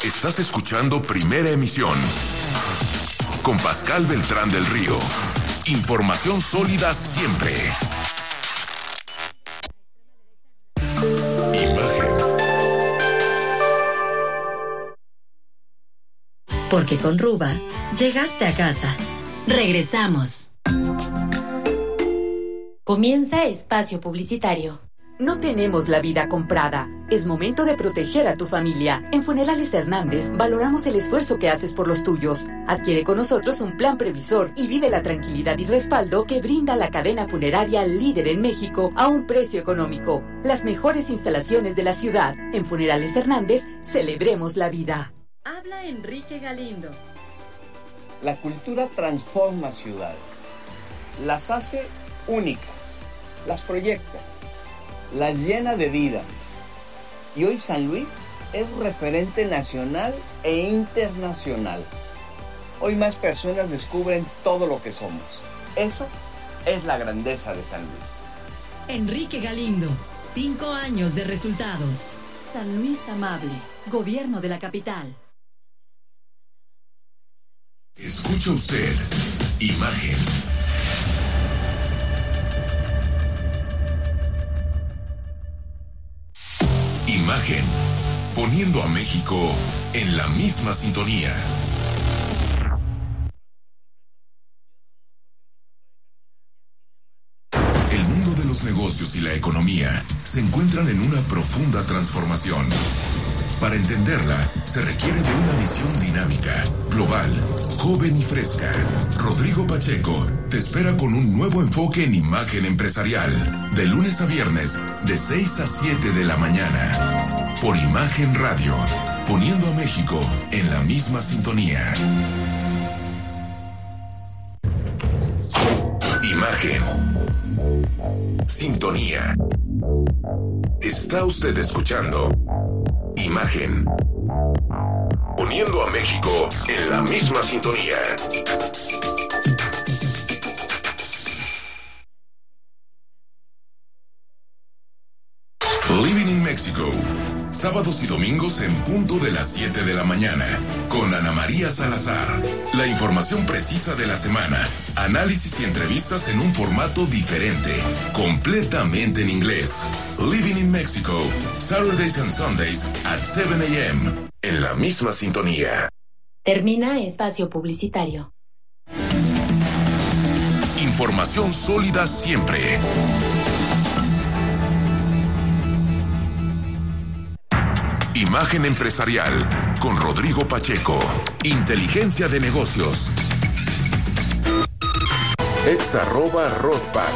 Estás escuchando Primera Emisión con Pascal Beltrán del Río. Información sólida siempre. Imagen. Porque con Ruba llegaste a casa. Regresamos. Comienza espacio publicitario. No tenemos la vida comprada. Es momento de proteger a tu familia. En Funerales Hernández valoramos el esfuerzo que haces por los tuyos. Adquiere con nosotros un plan previsor y vive la tranquilidad y respaldo que brinda la cadena funeraria líder en México a un precio económico. Las mejores instalaciones de la ciudad. En Funerales Hernández, celebremos la vida. Habla Enrique Galindo. La cultura transforma ciudades. Las hace únicas. Las proyecta. Las llena de vida. Y hoy San Luis es referente nacional e internacional. Hoy más personas descubren todo lo que somos. Eso es la grandeza de San Luis. Enrique Galindo, 5 años de resultados. San Luis Amable, Gobierno de la Capital. Escucha usted Imagen. Imagen, poniendo a México en la misma sintonía. El mundo de los negocios y la economía se encuentran en una profunda transformación. Para entenderla, se requiere de una visión dinámica, global, joven y fresca. Rodrigo Pacheco te espera con un nuevo enfoque en Imagen Empresarial, de lunes a viernes, de 6 a 7 de la mañana. Por Imagen Radio, poniendo a México en la misma sintonía. Imagen. Sintonía. Está usted escuchando Imagen. Poniendo a México en la misma sintonía. Living in Mexico. Sábados y domingos en punto de las 7 de la mañana. Con Ana María Salazar. La información precisa de la semana. Análisis y entrevistas en un formato diferente. Completamente en inglés. Living in Mexico. Saturdays and Sundays at 7 a.m. En la misma sintonía. Termina espacio publicitario. Información sólida siempre. Imagen Empresarial con Rodrigo Pacheco. Inteligencia de negocios. @Rodpack.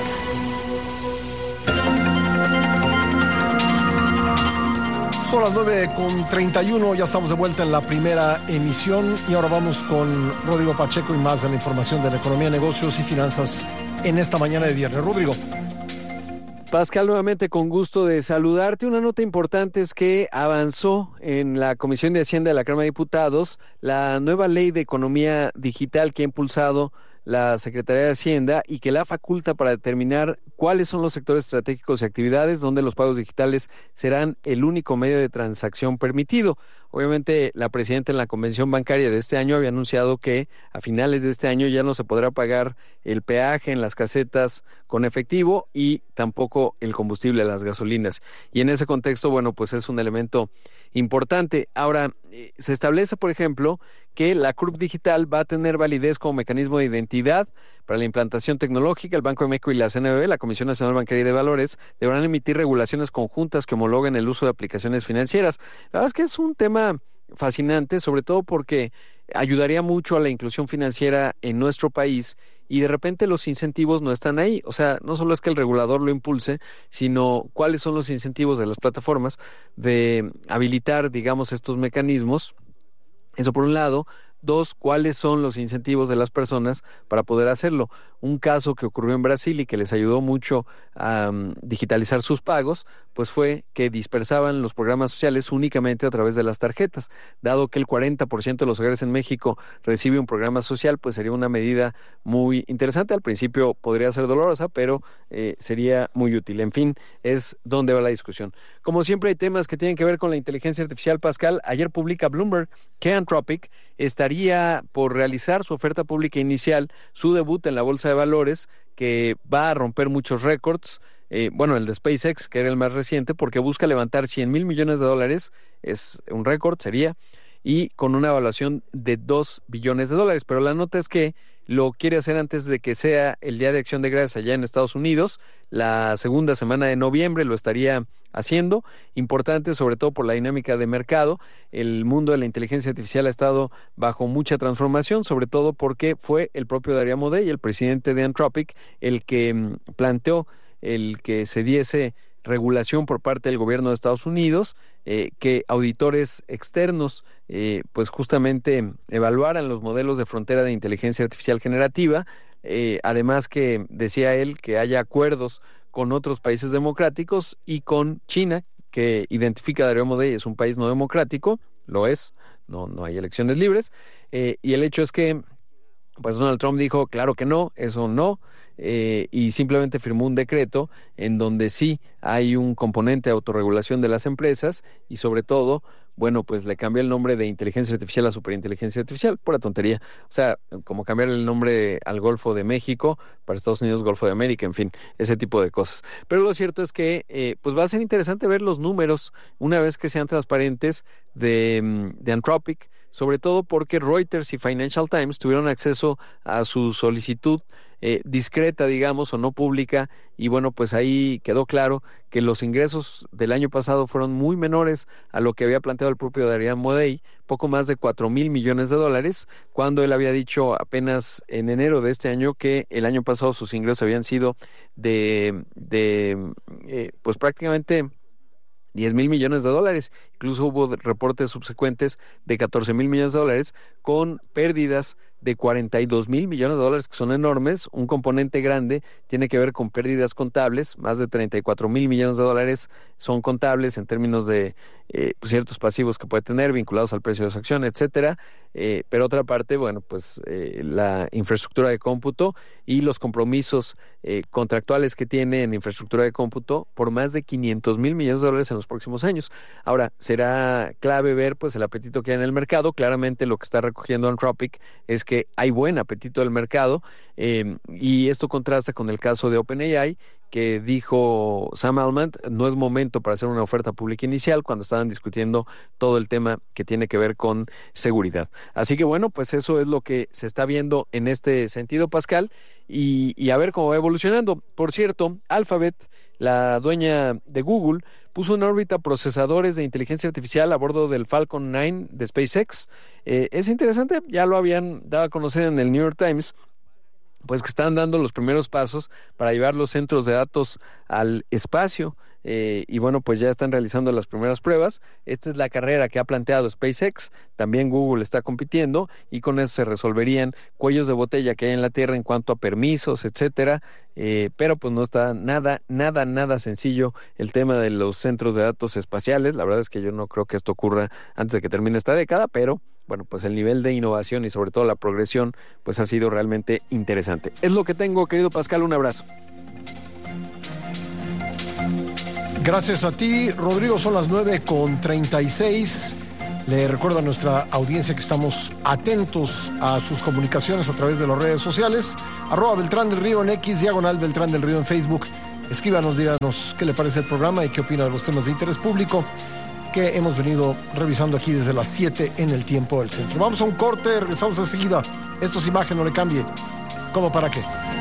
Son las 9:31, ya estamos de vuelta en la primera emisión y ahora vamos con Rodrigo Pacheco y más de la información de la economía, negocios y finanzas en esta mañana de viernes. Rodrigo. Pascal, nuevamente con gusto de saludarte. Una nota importante es que avanzó en la Comisión de Hacienda de la Cámara de Diputados la nueva ley de economía digital que ha impulsado la Secretaría de Hacienda y que la faculta para determinar cuáles son los sectores estratégicos y actividades donde los pagos digitales serán el único medio de transacción permitido. Obviamente, la presidenta en la convención bancaria de este año había anunciado que a finales de este año ya no se podrá pagar el peaje en las casetas con efectivo y tampoco el combustible, las gasolinas. Y en ese contexto, bueno, pues es un elemento importante. Ahora, se establece, por ejemplo, que la CURP digital va a tener validez como mecanismo de identidad para la implantación tecnológica. El Banco de México y la CNBV, la Comisión Nacional Bancaria y de Valores, deberán emitir regulaciones conjuntas que homologuen el uso de aplicaciones financieras. La verdad es que es un tema fascinante, sobre todo porque ayudaría mucho a la inclusión financiera en nuestro país y de repente los incentivos no están ahí. O sea, no solo es que el regulador lo impulse, sino cuáles son los incentivos de las plataformas de habilitar, digamos, estos mecanismos. Eso por un lado. 2, cuáles son los incentivos de las personas para poder hacerlo. Un caso que ocurrió en Brasil y que les ayudó mucho a digitalizar sus pagos, pues fue que dispersaban los programas sociales únicamente a través de las tarjetas. Dado que el 40% de los hogares en México recibe un programa social, pues sería una medida muy interesante. Al principio podría ser dolorosa, pero sería muy útil. En fin, es donde va la discusión. Como siempre, hay temas que tienen que ver con la inteligencia artificial, Pascal. Ayer publica Bloomberg que Anthropic estaría por realizar su oferta pública inicial, su debut en la bolsa de valores, que va a romper muchos récords. El de SpaceX, que era el más reciente, porque busca levantar $100,000 millones, es un récord, sería, y con una evaluación de $2 billones. Pero la nota es que lo quiere hacer antes de que sea el Día de Acción de Gracias allá en Estados Unidos. La segunda semana de noviembre lo estaría haciendo. Importante, sobre todo por la dinámica de mercado. El mundo de la inteligencia artificial ha estado bajo mucha transformación, sobre todo porque fue el propio Darío Amodei, el presidente de Anthropic, el que planteó el que se diese regulación por parte del gobierno de Estados Unidos, que auditores externos pues justamente evaluaran los modelos de frontera de inteligencia artificial generativa, además que decía él que haya acuerdos con otros países democráticos y con China, que identifica a Darío Amodei es un país no democrático, lo es, no hay elecciones libres, y el hecho es que pues Donald Trump dijo, claro que no, eso no, y simplemente firmó un decreto en donde sí hay un componente de autorregulación de las empresas y sobre todo, bueno, pues le cambia el nombre de inteligencia artificial a superinteligencia artificial, pura tontería. O sea, como cambiar el nombre al Golfo de México, para Estados Unidos Golfo de América, en fin, ese tipo de cosas. Pero lo cierto es que pues va a ser interesante ver los números una vez que sean transparentes de Anthropic, sobre todo porque Reuters y Financial Times tuvieron acceso a su solicitud discreta, digamos, o no pública, y bueno, pues ahí quedó claro que los ingresos del año pasado fueron muy menores a lo que había planteado el propio Darío Amodei, poco más de $4,000 millones, cuando él había dicho apenas en enero de este año que el año pasado sus ingresos habían sido pues prácticamente $10,000 millones. Incluso hubo reportes subsecuentes de $14,000 millones con pérdidas de $42,000 millones, que son enormes. Un componente grande tiene que ver con pérdidas contables, más de $34,000 millones son contables en términos de pues ciertos pasivos que puede tener vinculados al precio de su acción, etcétera. Pero otra parte, bueno, pues la infraestructura de cómputo y los compromisos contractuales que tiene en infraestructura de cómputo por más de $500,000 millones en los próximos años. Ahora, será clave ver pues el apetito que hay en el mercado. Claramente lo que está recogiendo Anthropic es que hay buen apetito del mercado, y esto contrasta con el caso de OpenAI, que dijo Sam Altman, no es momento para hacer una oferta pública inicial, cuando estaban discutiendo todo el tema que tiene que ver con seguridad. Así que bueno, pues eso es lo que se está viendo en este sentido, Pascal, y a ver cómo va evolucionando. Por cierto, Alphabet, la dueña de Google, puso en órbita procesadores de inteligencia artificial a bordo del Falcon 9 de SpaceX. Es interesante, ya lo habían dado a conocer en el New York Times, pues que están dando los primeros pasos para llevar los centros de datos al espacio, y bueno, pues ya están realizando las primeras pruebas. Esta es la carrera que ha planteado SpaceX, también Google está compitiendo, y con eso se resolverían cuellos de botella que hay en la Tierra en cuanto a permisos, etcétera, pero pues no está nada sencillo el tema de los centros de datos espaciales. La verdad es que yo no creo que esto ocurra antes de que termine esta década, pero bueno, pues el nivel de innovación y sobre todo la progresión pues ha sido realmente interesante. Es lo que tengo, querido Pascal, un abrazo. Gracias a ti, Rodrigo. Son las 9:36. Le recuerdo a nuestra audiencia que estamos atentos a sus comunicaciones a través de las redes sociales. @Beltrán del Río en X, /Beltrán del Río en Facebook. Escríbanos, díganos qué le parece el programa y qué opina de los temas de interés público que hemos venido revisando aquí desde las 7 en el tiempo del centro. Vamos a un corte, regresamos enseguida. Esto es Imagen, no le cambie. ¿Cómo para qué?